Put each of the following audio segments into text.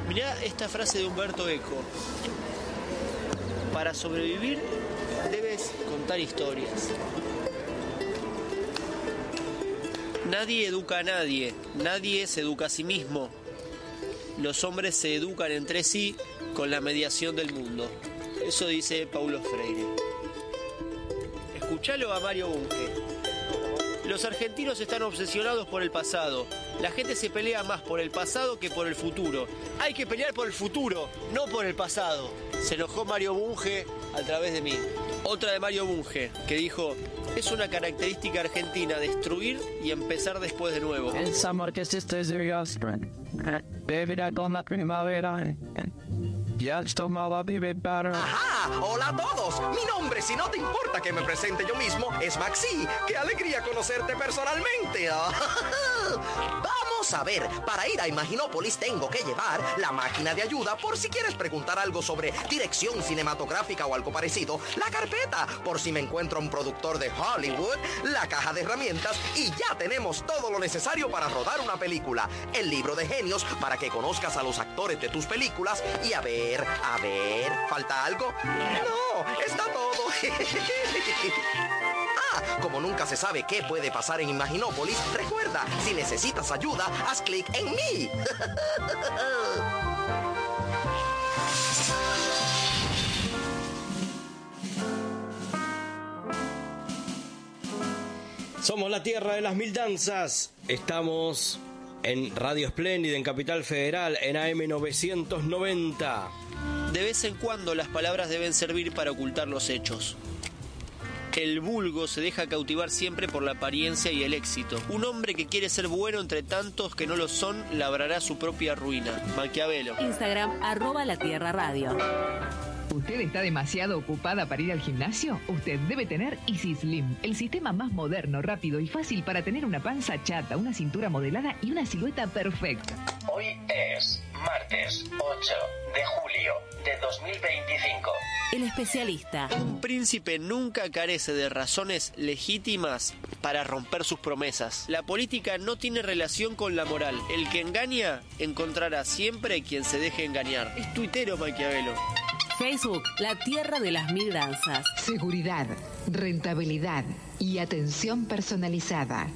Mirá esta frase de Humberto Eco. Para sobrevivir debes contar historias. Nadie educa a nadie, nadie se educa a sí mismo. Los hombres se educan entre sí con la mediación del mundo. Eso dice Paulo Freire. Escuchalo a Mario Bunge. Los argentinos están obsesionados por el pasado. La gente se pelea más por el pasado que por el futuro. Hay que pelear por el futuro, no por el pasado. Se enojó Mario Bunge a través de mí. Otra de Mario Bunge, que dijo: es una característica argentina destruir y empezar después de nuevo. El summer que existe es beberá con la primavera. Ya tomaba beber para... ¡Ajá! ¡Hola a todos! Mi nombre, si no te importa que me presente yo mismo, es Maxi. ¡Qué alegría conocerte personalmente! Vamos a ver, para ir a Imaginópolis tengo que llevar la máquina de ayuda por si quieres preguntar algo sobre dirección cinematográfica o algo parecido, la carpeta por si me encuentro un productor de Hollywood, la caja de herramientas y ya tenemos todo lo necesario para rodar una película, el libro de genios para que conozcas a los actores de tus películas y a ver, ¿falta algo? No, está todo. Como nunca se sabe qué puede pasar en Imaginópolis, recuerda, si necesitas ayuda, haz clic en mí. Somos la tierra de las mil danzas. Estamos en Radio Espléndida, en Capital Federal, en AM 990. De vez en cuando las palabras deben servir para ocultar los hechos. El vulgo se deja cautivar siempre por la apariencia y el éxito. Un hombre que quiere ser bueno entre tantos que no lo son, labrará su propia ruina. Maquiavelo. Instagram, @latierraradio. ¿Usted está demasiado ocupada para ir al gimnasio? Usted debe tener Easy Slim, el sistema más moderno, rápido y fácil para tener una panza chata, una cintura modelada y una silueta perfecta. Hoy es martes 8 de julio de 2025. El especialista. Un príncipe nunca carece de razones legítimas para romper sus promesas. La política no tiene relación con la moral. El que engaña encontrará siempre quien se deje engañar. Es tuitero Maquiavelo. Facebook, la tierra de las mil danzas. Seguridad, rentabilidad y atención personalizada.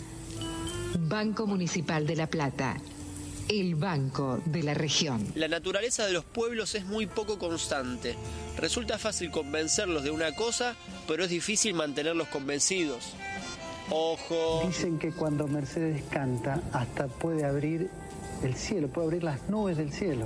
Banco Municipal de La Plata. El banco de la región. La naturaleza de los pueblos es muy poco constante. Resulta fácil convencerlos de una cosa, pero es difícil mantenerlos convencidos. Ojo. Dicen que cuando Mercedes canta, hasta puede abrir el cielo, puede abrir las nubes del cielo.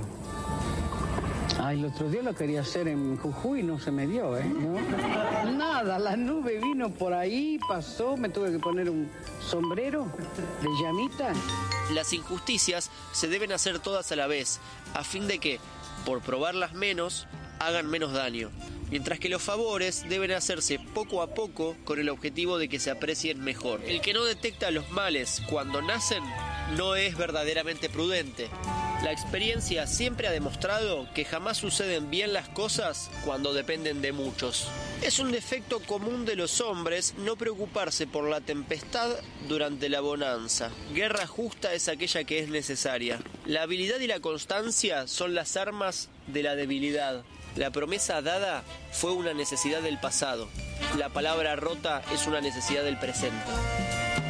Ay, el otro día lo quería hacer en Jujuy y no se me dio, ¿No? Nada, la nube vino por ahí, pasó, me tuve que poner un sombrero de llamita. Las injusticias se deben hacer todas a la vez, a fin de que, por probarlas menos, hagan menos daño. Mientras que los favores deben hacerse poco a poco con el objetivo de que se aprecien mejor. El que no detecta los males cuando nacen no es verdaderamente prudente. La experiencia siempre ha demostrado que jamás suceden bien las cosas cuando dependen de muchos. Es un defecto común de los hombres no preocuparse por la tempestad durante la bonanza. Guerra justa es aquella que es necesaria. La habilidad y la constancia son las armas de la debilidad. La promesa dada fue una necesidad del pasado. La palabra rota es una necesidad del presente.